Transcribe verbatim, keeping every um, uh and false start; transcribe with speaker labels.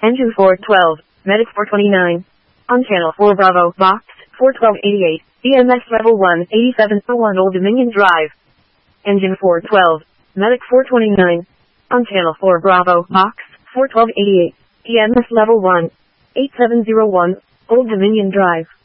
Speaker 1: Engine four twelve, Medic four twenty-nine. On channel four Bravo, Box, four twelve eighty-eight, E M S level one, eighty-seven oh one Old Dominion Drive. Engine four twelve, Medic four twenty-nine. On channel four Bravo, Box, four twelve eighty-eight, E M S level one, eighty-seven oh one, Old Dominion Drive.